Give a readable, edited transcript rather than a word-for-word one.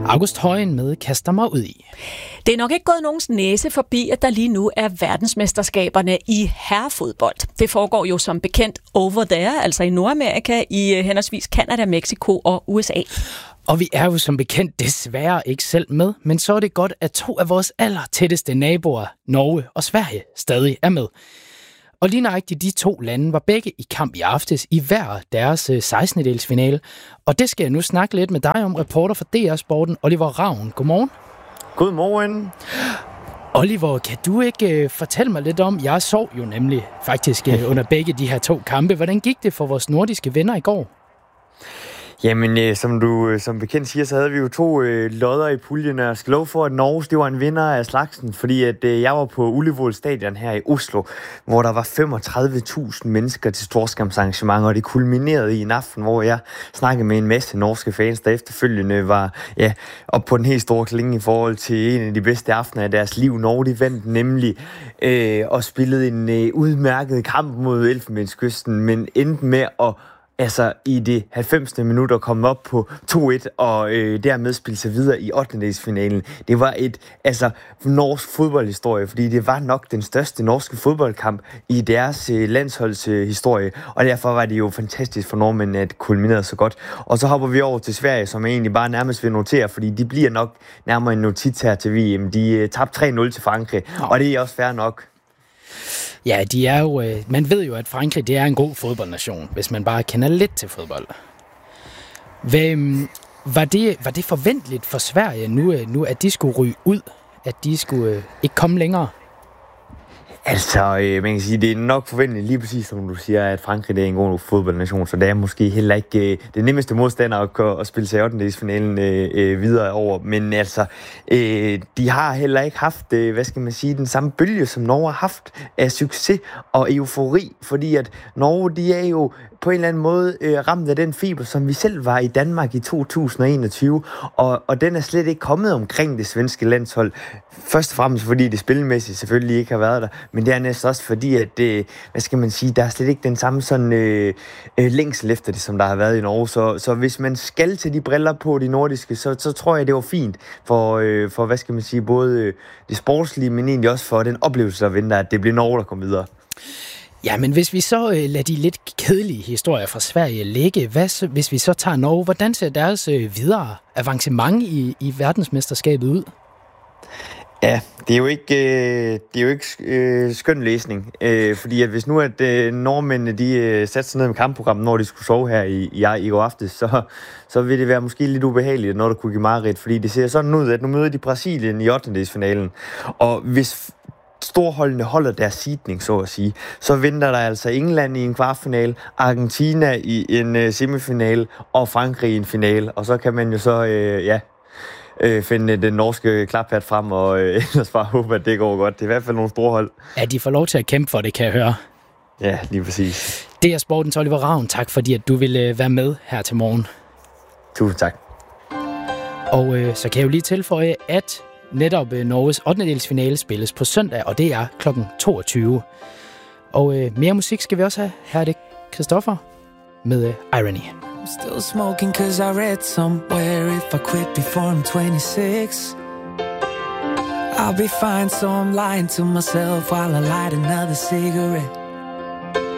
August Højen med Kaster mig ud i. Det er nok ikke gået nogens næse forbi, at der lige nu er verdensmesterskaberne i herrefodbold. Det foregår jo som bekendt over there, altså i Nordamerika, i henholdsvis Canada, Mexico og USA. Og vi er jo som bekendt desværre ikke selv med, men så er det godt, at 2 af vores allertætteste naboer, Norge og Sverige, stadig er med. Og lige nøjagtigt de 2 lande var begge i kamp i aftes i hver deres 16-delsfinale. Og det skal jeg nu snakke lidt med dig om, reporter for DR Sporten, Oliver Ravn. Godmorgen. Godmorgen. Oliver, kan du ikke fortælle mig lidt om, jeg sov jo nemlig faktisk under begge de her 2 kampe. Hvordan gik det for vores nordiske venner i går? Jamen, som du som bekendt siger, så havde vi jo 2 lodder i puljen, og jeg skal love for, at Norge, det var en vinder af slagsen, fordi at jeg var på Ullevål Stadion her i Oslo, hvor der var 35.000 mennesker til storskærmsarrangementer, og det kulminerede i en aften, hvor jeg snakkede med en masse norske fans, der efterfølgende var op på den helt store klinge i forhold til en af de bedste aftener af deres liv. Norge, de vandt nemlig og spillede en udmærket kamp mod Elfenbenskysten, men endte med at i det 90. minutter komme op på 2-1 og dermed spille sig videre i 8-delsfinalen. Det var et norsk fodboldhistorie, fordi det var nok den største norske fodboldkamp i deres landsholdshistorie, og derfor var det jo fantastisk for nordmændene at kulminere så godt. Og så hopper vi over til Sverige, som jeg egentlig bare nærmest vil notere, fordi de bliver nok nærmere en notits her til VM. De tabte 3-0 til Frankrig, og det er også fair nok. Ja, de er jo, man ved jo, at Frankrig det er en god fodboldnation, hvis man bare kender lidt til fodbold. Var det forventeligt for Sverige nu, at de skulle ryge ud, at de skulle ikke komme længere? Man kan sige, det er nok forventeligt lige præcis, som du siger, at Frankrig det er en god fodboldnation, så det er måske heller ikke det nemmeste modstander at spille sig i 8-delsfinalen videre over. Men de har heller ikke haft, den samme bølge, som Norge har haft af succes og eufori, fordi at Norge, de er jo på en eller anden måde ramt af den fiber, som vi selv var i Danmark i 2021, og den er slet ikke kommet omkring det svenske landshold. Først og fremmest fordi det spillemæssigt selvfølgelig ikke har været der, men det er næsten også fordi, at der er slet ikke den samme sådan længsel efter det, som der har været i Norge. Så hvis man skal til de briller på de nordiske, så tror jeg, det var fint for både det sportslige, men egentlig også for den oplevelse, der venter, at det bliver Norge, der kommer videre. Ja, men hvis vi så lader de lidt kedelige historier fra Sverige ligge, hvis vi så tager Norge, hvordan ser deres videre avancement i verdensmesterskabet ud? Ja, det er jo ikke skøn læsning, fordi at hvis nu at nordmændene de satte sig ned med kampprogrammet, når de skulle sove her i går aftes, så vil det være måske lidt ubehageligt, når der kunne give mareridt, fordi det ser sådan ud, at nu møder de Brasilien i 8-delsfinalen, og hvis storholdene holder deres seedning, så at sige, så venter der altså England i en kvartfinale, Argentina i en semifinale og Frankrig i en finale, og så kan man jo så finde den norske klaphat frem og ellers bare håbe, at det går godt. Det er i hvert fald nogle store hold. Ja, de får lov til at kæmpe for det, kan jeg høre. Ja, lige præcis. Det er Sportens Oliver Ravn. Tak fordi, at du ville være med her til morgen. Tusind tak. Og så kan jeg jo lige tilføje, at netop Norges 8-delsfinale spilles på søndag, og det er kl. 22. Og mere musik skal vi også have. Her er det Christoffer med Irony. I'm still smoking cause I read somewhere if I quit before I'm 26 I'll be fine, so I'm lying to myself while I light another cigarette